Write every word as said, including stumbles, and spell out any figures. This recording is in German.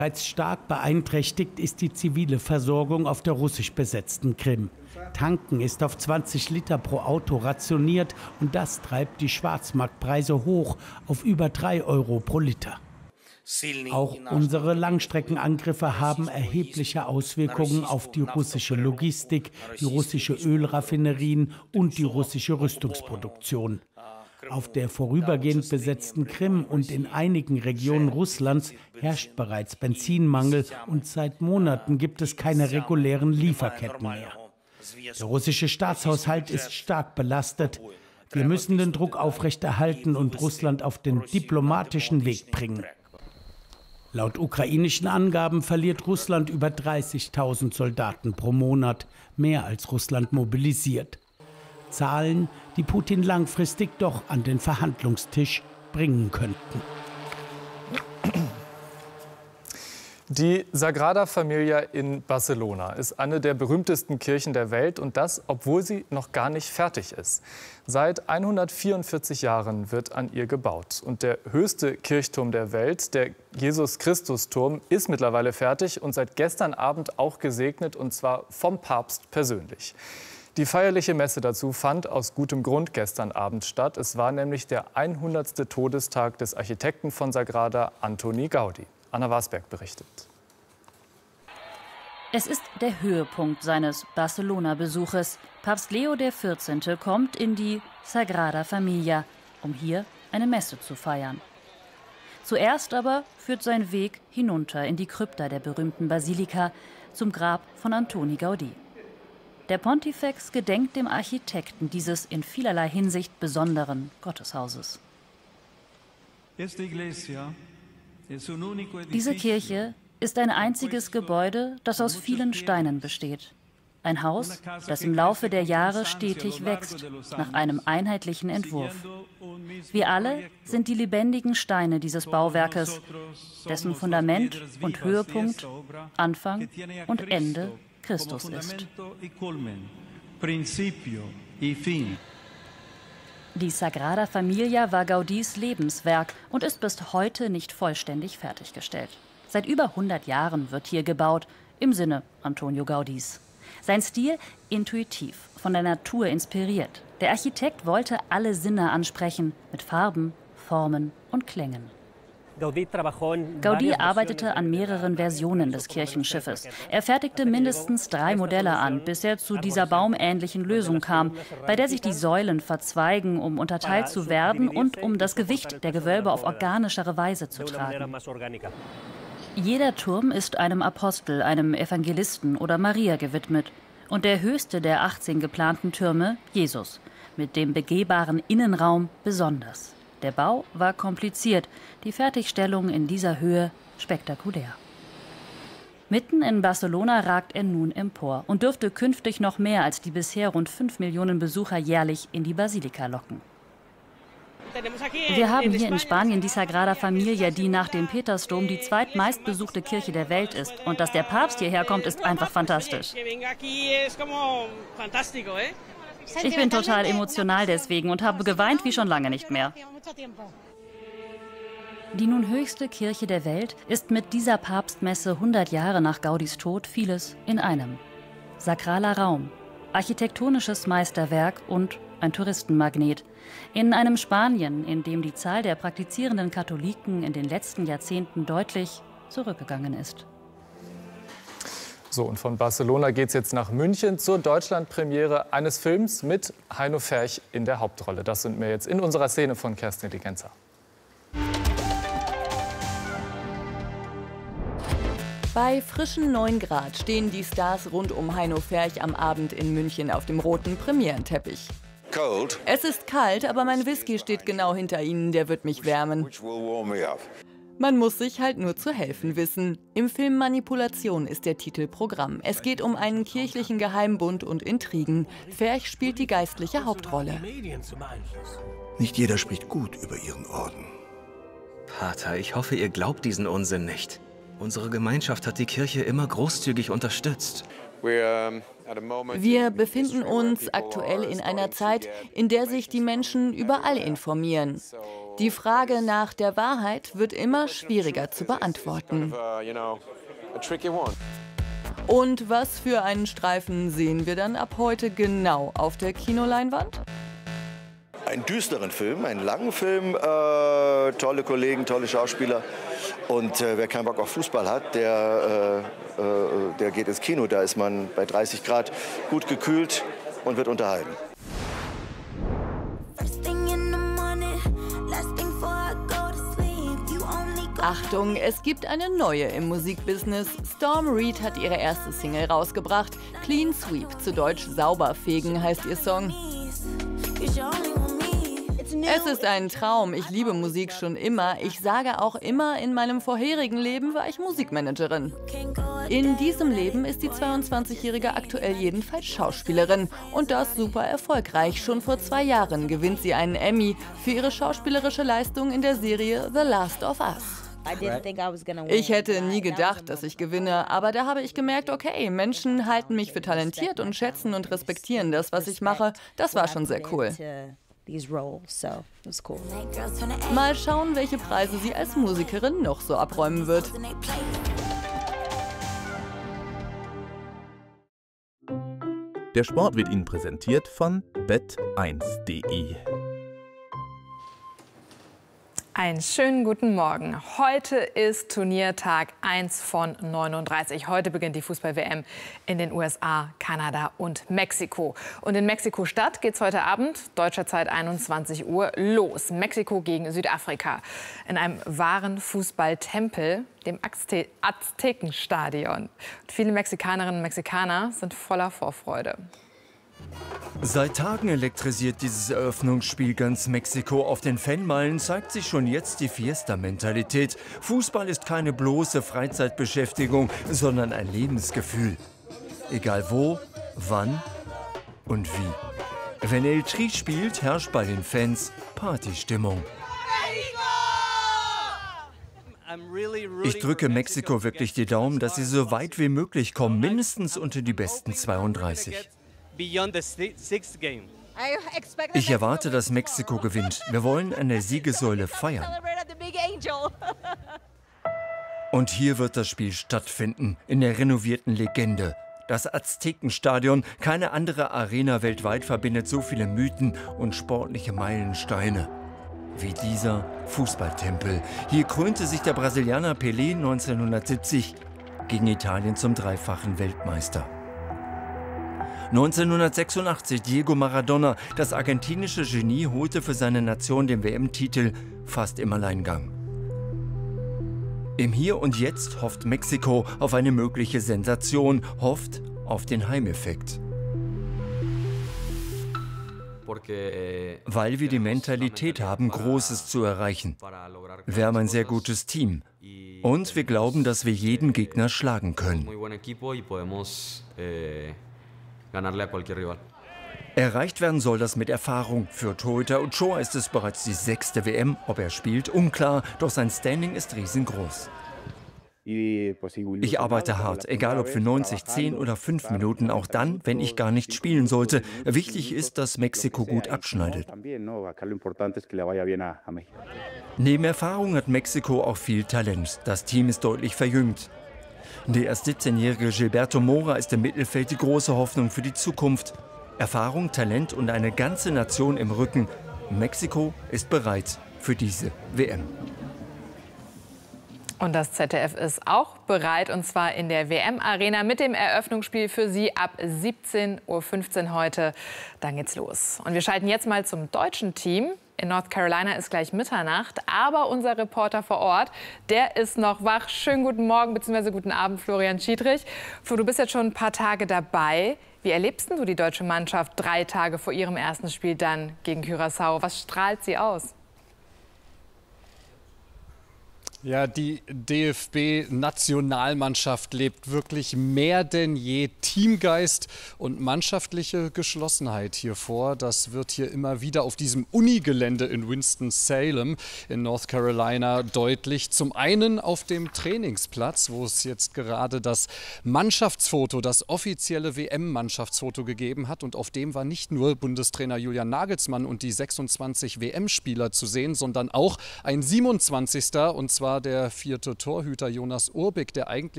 Bereits stark beeinträchtigt ist die zivile Versorgung auf der russisch besetzten Krim. Tanken ist auf zwanzig Liter pro Auto rationiert und das treibt die Schwarzmarktpreise hoch auf über drei Euro pro Liter. Auch unsere Langstreckenangriffe haben erhebliche Auswirkungen auf die russische Logistik, die russische Ölraffinerien und die russische Rüstungsproduktion. Auf der vorübergehend besetzten Krim und in einigen Regionen Russlands herrscht bereits Benzinmangel und seit Monaten gibt es keine regulären Lieferketten mehr. Der russische Staatshaushalt ist stark belastet. Wir müssen den Druck aufrechterhalten und Russland auf den diplomatischen Weg bringen. Laut ukrainischen Angaben verliert Russland über dreißigtausend Soldaten pro Monat, mehr als Russland mobilisiert. Zahlen, die Putin langfristig doch an den Verhandlungstisch bringen könnten. Die Sagrada Familia in Barcelona ist eine der berühmtesten Kirchen der Welt und das, obwohl sie noch gar nicht fertig ist. Seit hundertvierundvierzig Jahren wird an ihr gebaut. Und der höchste Kirchturm der Welt, der Jesus-Christus-Turm, ist mittlerweile fertig und seit gestern Abend auch gesegnet, und zwar vom Papst persönlich. Die feierliche Messe dazu fand aus gutem Grund gestern Abend statt. Es war nämlich der hundertste Todestag des Architekten von Sagrada, Antoni Gaudí. Anna Wasberg berichtet. Es ist der Höhepunkt seines Barcelona-Besuches. Papst Leo der vierzehnte kommt in die Sagrada Familia, um hier eine Messe zu feiern. Zuerst aber führt sein Weg hinunter in die Krypta der berühmten Basilika zum Grab von Antoni Gaudí. Der Pontifex gedenkt dem Architekten dieses in vielerlei Hinsicht besonderen Gotteshauses. Diese Kirche ist ein einziges Gebäude, das aus vielen Steinen besteht. Ein Haus, das im Laufe der Jahre stetig wächst, nach einem einheitlichen Entwurf. Wir alle sind die lebendigen Steine dieses Bauwerkes, dessen Fundament und Höhepunkt, Anfang und Ende Christus ist. Die Sagrada Familia war Gaudís Lebenswerk und ist bis heute nicht vollständig fertiggestellt. Seit über hundert Jahren wird hier gebaut, im Sinne Antonio Gaudís. Sein Stil intuitiv, von der Natur inspiriert. Der Architekt wollte alle Sinne ansprechen, mit Farben, Formen und Klängen. Gaudí arbeitete an mehreren Versionen des Kirchenschiffes. Er fertigte mindestens drei Modelle an, bis er zu dieser baumähnlichen Lösung kam, bei der sich die Säulen verzweigen, um unterteilt zu werden und um das Gewicht der Gewölbe auf organischere Weise zu tragen. Jeder Turm ist einem Apostel, einem Evangelisten oder Maria gewidmet. Und der höchste der achtzehn geplanten Türme, Jesus, mit dem begehbaren Innenraum besonders. Der Bau war kompliziert, die Fertigstellung in dieser Höhe spektakulär. Mitten in Barcelona ragt er nun empor und dürfte künftig noch mehr als die bisher rund fünf Millionen Besucher jährlich in die Basilika locken. Wir haben hier in Spanien die Sagrada Familia, die nach dem Petersdom die zweitmeistbesuchte Kirche der Welt ist. Und dass der Papst hierher kommt, ist einfach fantastisch. Ich bin total emotional deswegen und habe geweint wie schon lange nicht mehr. Die nun höchste Kirche der Welt ist mit dieser Papstmesse hundert Jahre nach Gaudís Tod vieles in einem. Sakraler Raum, architektonisches Meisterwerk und ein Touristenmagnet. In einem Spanien, in dem die Zahl der praktizierenden Katholiken in den letzten Jahrzehnten deutlich zurückgegangen ist. So, und von Barcelona geht es jetzt nach München zur Deutschlandpremiere eines Films mit Heino Ferch in der Hauptrolle. Das sind wir jetzt in unserer Szene von Kerstin Digenza. Bei frischen neun Grad stehen die Stars rund um Heino Ferch am Abend in München auf dem roten Premierenteppich. Cold. Es ist kalt, aber mein Whisky steht genau hinter Ihnen, der wird mich wärmen. Man muss sich halt nur zu helfen wissen. Im Film Manipulation ist der Titel Programm. Es geht um einen kirchlichen Geheimbund und Intrigen. Ferch spielt die geistliche Hauptrolle. Nicht jeder spricht gut über ihren Orden. Pater, ich hoffe, ihr glaubt diesen Unsinn nicht. Unsere Gemeinschaft hat die Kirche immer großzügig unterstützt. Wir befinden uns aktuell in einer Zeit, in der sich die Menschen überall informieren. Die Frage nach der Wahrheit wird immer schwieriger zu beantworten. Und was für einen Streifen sehen wir dann ab heute genau auf der Kinoleinwand? Einen düsteren Film, einen langen Film, äh, tolle Kollegen, tolle Schauspieler. Und äh, wer keinen Bock auf Fußball hat, der, äh, äh, der geht ins Kino. Da ist man bei dreißig Grad gut gekühlt und wird unterhalten. Achtung, es gibt eine neue im Musikbusiness. Storm Reid hat ihre erste Single rausgebracht. Clean Sweep, zu Deutsch sauber fegen, heißt ihr Song. Es ist ein Traum. Ich liebe Musik schon immer. Ich sage auch immer, in meinem vorherigen Leben war ich Musikmanagerin. In diesem Leben ist die zweiundzwanzigjährige aktuell jedenfalls Schauspielerin. Und das super erfolgreich. Schon vor zwei Jahren gewinnt sie einen Emmy für ihre schauspielerische Leistung in der Serie The Last of Us. Ich hätte nie gedacht, dass ich gewinne, aber da habe ich gemerkt, okay, Menschen halten mich für talentiert und schätzen und respektieren das, was ich mache. Das war schon sehr cool. Mal schauen, welche Preise sie als Musikerin noch so abräumen wird. Der Sport wird Ihnen präsentiert von bet eins punkt de. Einen schönen guten Morgen. Heute ist Turniertag eins von neununddreißig. Heute beginnt die Fußball-W M in den U S A, Kanada und Mexiko. Und in Mexiko-Stadt geht es heute Abend, deutscher Zeit einundzwanzig Uhr, los. Mexiko gegen Südafrika. In einem wahren Fußballtempel, dem Azte- Aztekenstadion. Und viele Mexikanerinnen und Mexikaner sind voller Vorfreude. Seit Tagen elektrisiert dieses Eröffnungsspiel ganz Mexiko. Auf den Fanmeilen zeigt sich schon jetzt die Fiesta-Mentalität. Fußball ist keine bloße Freizeitbeschäftigung, sondern ein Lebensgefühl. Egal wo, wann und wie. Wenn El Tri spielt, herrscht bei den Fans Partystimmung. Ich drücke Mexiko wirklich die Daumen, dass sie so weit wie möglich kommen, mindestens unter die besten zweiunddreißig. Ich erwarte, dass Mexiko gewinnt. Wir wollen an der Siegessäule feiern. Und hier wird das Spiel stattfinden, in der renovierten Legende. Das Aztekenstadion, keine andere Arena weltweit verbindet so viele Mythen und sportliche Meilensteine wie dieser Fußballtempel. Hier krönte sich der Brasilianer Pelé neunzehnhundertsiebzig gegen Italien zum dreifachen Weltmeister. neunzehnhundertsechsundachtzig Diego Maradona, das argentinische Genie, holte für seine Nation den W M-Titel fast im Alleingang. Im Hier und Jetzt hofft Mexiko auf eine mögliche Sensation, hofft auf den Heimeffekt. Weil wir die Mentalität haben, Großes zu erreichen. Wir haben ein sehr gutes Team. Und wir glauben, dass wir jeden Gegner schlagen können. Erreicht werden soll das mit Erfahrung. Für Torhüter Ochoa ist es bereits die sechste W M. Ob er spielt, unklar, doch sein Standing ist riesengroß. Ich arbeite hart, egal ob für neunzig, zehn oder fünf Minuten, auch dann, wenn ich gar nicht spielen sollte. Wichtig ist, dass Mexiko gut abschneidet. Neben Erfahrung hat Mexiko auch viel Talent. Das Team ist deutlich verjüngt. Der erst siebzehnjährige Gilberto Mora ist im Mittelfeld die große Hoffnung für die Zukunft. Erfahrung, Talent und eine ganze Nation im Rücken. Mexiko ist bereit für diese W M. Und das Z D F ist auch bereit, und zwar in der W M-Arena mit dem Eröffnungsspiel für Sie ab siebzehn Uhr fünfzehn heute. Dann geht's los. Und wir schalten jetzt mal zum deutschen Team. In North Carolina ist gleich Mitternacht, aber unser Reporter vor Ort, der ist noch wach. Schönen guten Morgen bzw. guten Abend, Florian Schiedrich. Flo, du bist jetzt schon ein paar Tage dabei. Wie erlebst du die deutsche Mannschaft drei Tage vor ihrem ersten Spiel dann gegen Curaçao? Was strahlt sie aus? Ja, die D F B-Nationalmannschaft lebt wirklich mehr denn je Teamgeist und mannschaftliche Geschlossenheit hier vor. Das wird hier immer wieder auf diesem Unigelände in Winston-Salem in North Carolina deutlich. Zum einen auf dem Trainingsplatz, wo es jetzt gerade das Mannschaftsfoto, das offizielle W M-Mannschaftsfoto gegeben hat. Und auf dem war nicht nur Bundestrainer Julian Nagelsmann und die sechsundzwanzig W M-Spieler zu sehen, sondern auch ein siebenundzwanzigster und zwar der vierte Torhüter Jonas Urbik, der eigentlich